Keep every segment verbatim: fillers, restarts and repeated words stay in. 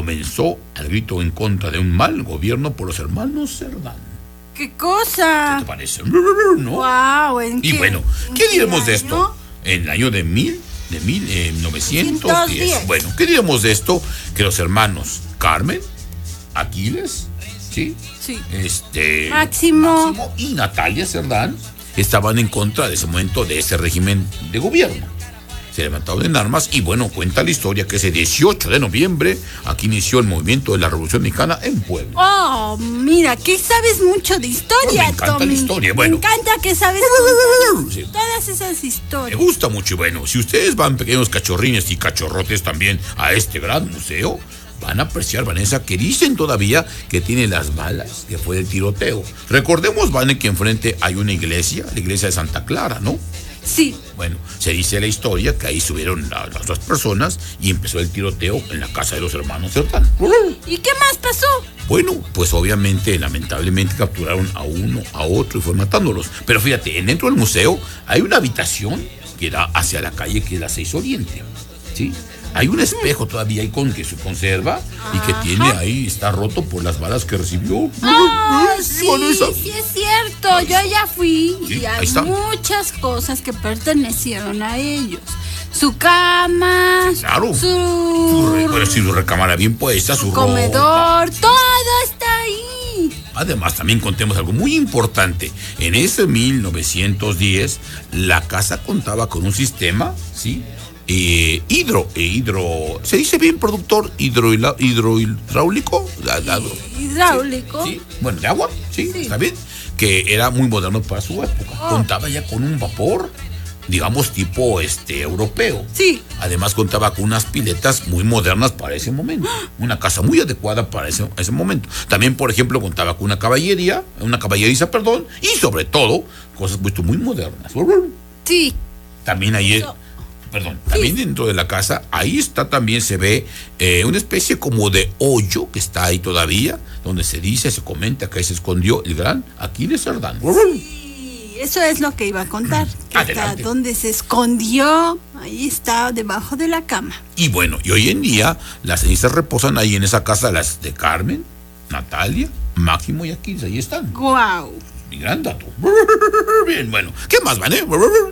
comenzó el grito en contra de un mal gobierno por los hermanos Cerdán. ¿Qué cosa? ¿Qué te parece? ¿No? Wow, ¿en y qué, bueno, ¿qué diremos de esto? En el año de mil, de mil eh, novecientos diez. Bueno, ¿qué diremos de esto? Que los hermanos Carmen, Aquiles, ¿sí? Sí. Este, Máximo. Máximo y Natalia Cerdán estaban en contra de ese momento de ese régimen de gobierno. Se levantaron en armas y bueno, cuenta la historia que ese dieciocho de noviembre aquí inició el movimiento de la Revolución Mexicana en Puebla. Oh, mira, que sabes mucho de historia, Bueno, me encanta Tommy. la historia, bueno. Me encanta que sabes Sí. todas esas historias. Me gusta mucho y bueno, si ustedes van pequeños cachorrines y cachorrotes también a este gran museo, van a apreciar, Vanessa, que dicen todavía que tiene las balas que fue del tiroteo. Recordemos, Vanessa, que enfrente hay una iglesia, la iglesia de Santa Clara, ¿no? Sí. Bueno, se dice la historia que ahí subieron la, las dos personas y empezó el tiroteo en la casa de los hermanos Cerdán. ¿Y qué más pasó? Bueno, pues obviamente, lamentablemente capturaron a uno, a otro y fueron matándolos. Pero fíjate, dentro del museo hay una habitación que da hacia la calle que es la seis Oriente, ¿sí? Hay un espejo todavía ahí con que se conserva y que tiene ahí, está roto por las balas que recibió. Ah, ¿Eh? sí, Vanessa. sí es cierto. Yo ya fui Sí, y ahí hay está. muchas cosas que pertenecieron a ellos. Su cama, Claro. su, Su re- pero si su recámara bien puesta, su, su ropa. comedor, todo está ahí. Además, también contemos algo muy importante. En ese mil novecientos diez, la casa contaba con un sistema, ¿sí? Eh, hidro, eh, hidro, ¿se dice bien, productor? Hidro, hidro, hidráulico. La- la- Hidráulico. Sí, sí. Bueno, de agua, sí, Sí. está bien. Que era muy moderno para su época. Oh. Contaba ya con un vapor, digamos, tipo este europeo. Sí. Además contaba con unas piletas muy modernas para ese momento. Una casa muy adecuada para ese, ese momento. También, por ejemplo, contaba con una caballería, una caballeriza, perdón, y sobre todo, cosas muy, muy modernas. Sí. También ahí, Eso. perdón, también dentro de la casa, ahí está también se ve eh, una especie como de hoyo que está ahí todavía, donde se dice, se comenta que ahí se escondió el gran Aquiles Cerdán. Sí, eso es lo que iba a contar. Que hasta Adelante. donde se escondió, ahí está, debajo de la cama. Y bueno, y hoy en día las cenizas reposan ahí en esa casa, las de Carmen, Natalia, Máximo y Aquiles, ahí están. Guau. Mi gran dato. Bien, bueno, ¿qué más, Vané?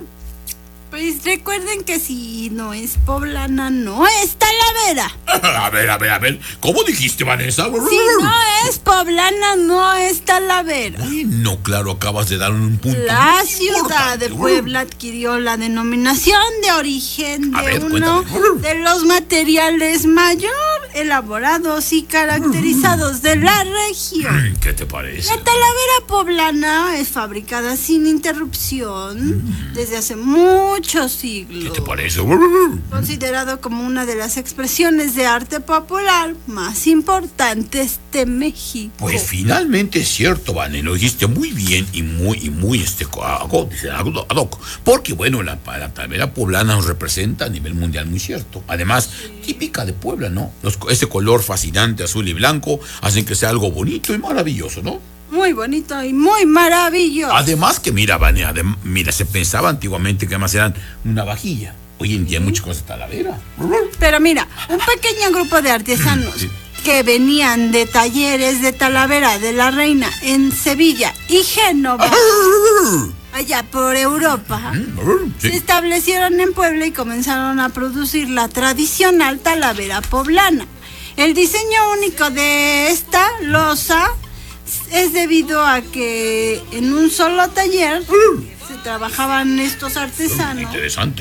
Pues recuerden que si no es poblana, no es Talavera. A ver, a ver, a ver, ¿cómo dijiste, Vanessa? Si no es poblana, no es Talavera. Ay, no, claro, acabas de dar un punto. La muy ciudad importante. de Puebla adquirió la denominación de origen A de ver, uno cuéntame. de los materiales mayor elaborados y caracterizados de la región. ¿Qué te parece? La Talavera poblana es fabricada sin interrupción desde hace muchos siglos. ¿Qué te parece? Considerado como una de las expresiones de arte popular más importantes de México. Pues finalmente es cierto, Vane, lo dijiste muy bien y muy, y muy este, ad hoc, porque bueno, la, la Talavera poblana nos representa a nivel mundial, muy cierto. Además, típica de Puebla, ¿no? Los, ese color fascinante, azul y blanco, hacen que sea algo bonito y maravilloso, ¿no? Muy bonito y muy maravilloso. Además que mira, Vane, adem- mira, se pensaba antiguamente que además eran una vajilla. Hoy en día hay muchas cosas de Talavera. Pero mira, un pequeño grupo de artesanos Sí. que venían de talleres de Talavera de la Reina en Sevilla y Génova, allá por Europa, se Sí. establecieron en Puebla y comenzaron a producir la tradicional Talavera poblana. El diseño único de esta losa es debido a que en un solo taller se trabajaban estos artesanos Interesante.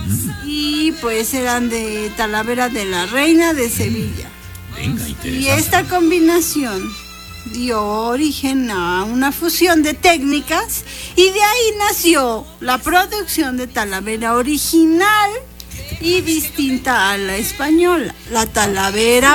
y pues eran de Talavera de la Reina de Sevilla. Venga, Y interesante. esta combinación dio origen a una fusión de técnicas y de ahí nació la producción de Talavera original y distinta a la española, la Talavera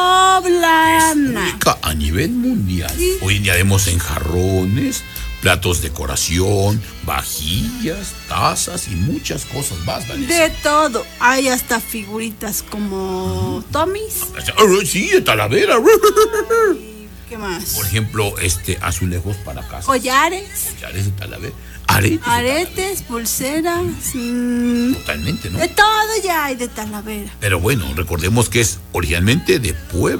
poblana. A nivel mundial. Sí. Hoy en día vemos en jarrones, platos de decoración, vajillas, tazas y muchas cosas más, Vanessa. De todo, hay hasta figuritas como Tommy's. Ah, sí, de Talavera. ¿Y qué más? Por ejemplo, este azulejos para casa. Collares, Collares de Talavera. Aretes. de aretes, pulseras, mm, Talavera. Totalmente, ¿no? de todo ya hay de Talavera. Pero bueno, recordemos que es originalmente de Puebla.